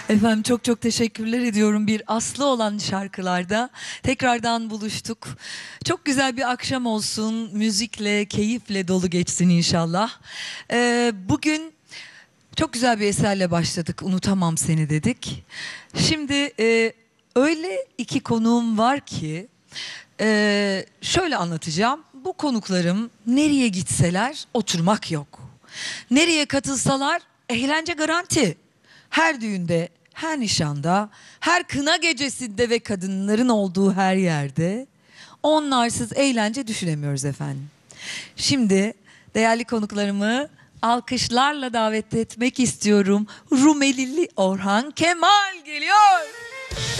Efendim çok çok teşekkürler ediyorum. Bir aslı olan şarkılarda tekrardan buluştuk. Çok güzel bir akşam olsun. Müzikle, keyifle dolu geçsin inşallah. Bugün çok güzel bir eserle başladık. Unutamam seni dedik. Şimdi öyle iki konuğum var ki şöyle anlatacağım. Bu konuklarım nereye gitseler oturmak yok. Nereye katılsalar eğlence garanti. Her düğünde, her nişanda, her kına gecesinde ve kadınların olduğu her yerde onlarsız eğlence düşünemiyoruz efendim. Şimdi değerli konuklarımı alkışlarla davet etmek istiyorum. Rumelili Orhan Kemal geliyor.